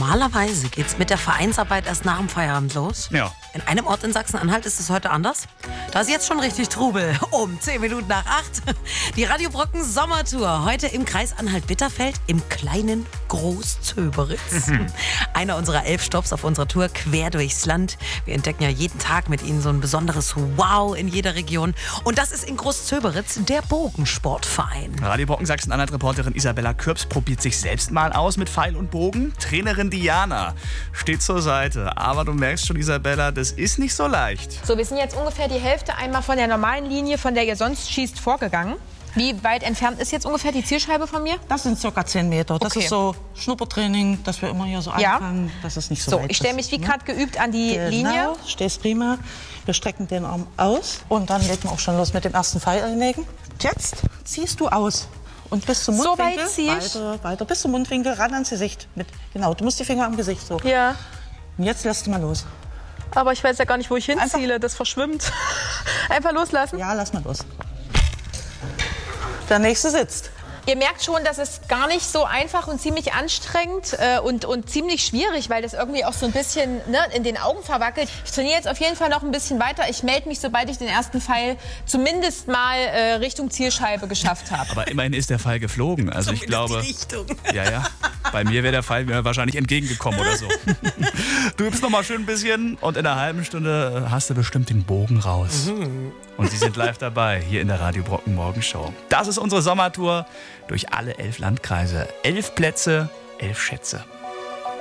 Normalerweise geht es mit der Vereinsarbeit erst nach dem Feierabend los. Ja. In einem Ort in Sachsen-Anhalt ist es heute anders. Da ist jetzt schon richtig Trubel. Um 10 Minuten nach 8. Die Radio Brocken Sommertour. Heute im Kreis Anhalt-Bitterfeld im kleinen Großzöberitz. Einer unserer 11 Stopps auf unserer Tour quer durchs Land. Wir entdecken ja jeden Tag mit Ihnen so ein besonderes Wow in jeder Region. Und das ist in Großzöberitz der Bogensportverein. Radio Brocken Sachsen-Anhalt-Reporterin Isabella Kürps probiert sich selbst mal aus mit Pfeil und Bogen. Trainerin Diana steht zur Seite. Aber du merkst schon, Isabella, das ist nicht so leicht. So, wir sind jetzt ungefähr die Hälfte einmal von der normalen Linie, von der ihr sonst schießt, vorgegangen. Wie weit entfernt ist jetzt ungefähr die Zielscheibe von mir? Das sind ca. 10 Meter. Das Okay. ist so Schnuppertraining, dass wir immer hier so anfangen. Das ist nicht so So, weit. ich stelle mich wie gerade geübt an die Linie. Genau, stehst prima. Wir strecken den Arm aus und dann legen wir auch schon los mit dem ersten Pfeil einlegen. Jetzt ziehst du aus. Und bis zum So Mundwinkel, weit ziehe ich? weiter, bis zum Mundwinkel, ran ans Gesicht. Genau, du musst die Finger am Gesicht so. Ja, Und jetzt lässt du mal los. aber ich weiß ja gar nicht, wo ich hinziele. Das verschwimmt. Einfach loslassen. Ja, lass mal los. Der nächste sitzt. Ihr merkt schon, dass es gar nicht so einfach und ziemlich anstrengend und ziemlich schwierig, weil das irgendwie auch so ein bisschen in den Augen verwackelt. Ich trainiere jetzt auf jeden Fall noch ein bisschen weiter. Ich melde mich, sobald ich den ersten Pfeil zumindest mal Richtung Zielscheibe geschafft habe. Aber immerhin ist der Pfeil geflogen. Also ich glaube, Die Richtung. ja. Bei mir wäre der Pfeil mir wahrscheinlich entgegengekommen oder so. Du übst noch mal schön ein bisschen und in einer halben Stunde hast du bestimmt den Bogen raus. Und Sie sind live dabei hier in der Radio Brocken Morgenshow. Das ist unsere Sommertour durch alle 11 Landkreise. 11 Plätze, 11 Schätze.